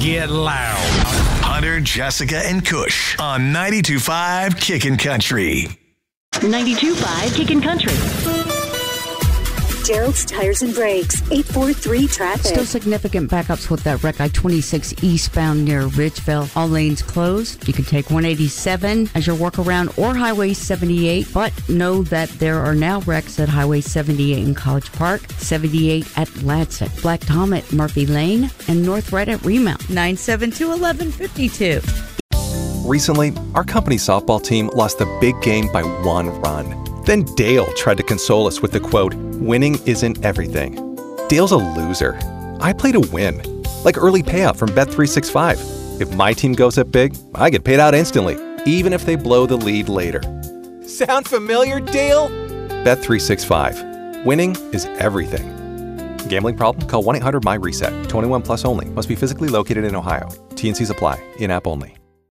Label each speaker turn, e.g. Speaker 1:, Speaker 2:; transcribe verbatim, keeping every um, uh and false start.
Speaker 1: get loud. Hunter, Jessica, and Kush on ninety-two point five Kickin' Country.
Speaker 2: ninety-two point five Kickin' Country.
Speaker 3: Gerald's Tires and Brakes, eight four three traffic.
Speaker 4: Still significant backups with that wreck I twenty-six eastbound near Ridgeville. All lanes closed. You can take one eighty-seven as your workaround or Highway seventy-eight, but know that there are now wrecks at Highway seventy-eight in College Park, seventy-eight at Ladsett, Black Tom at Murphy Lane, and North Red at Remount. nine seven two, one one five two.
Speaker 5: Recently, our company softball team lost the big game by one run. Then Dale tried to console us with the quote, "Winning isn't everything." Dale's a loser. I play to win. Like early payout from Bet three sixty-five. If my team goes up big, I get paid out instantly, even if they blow the lead later. Sound familiar, Dale? Bet three sixty-five. Winning is everything. Gambling problem? Call one eight hundred M Y RESET. twenty-one plus only. Must be physically located in Ohio. T N Cs apply. In-app only.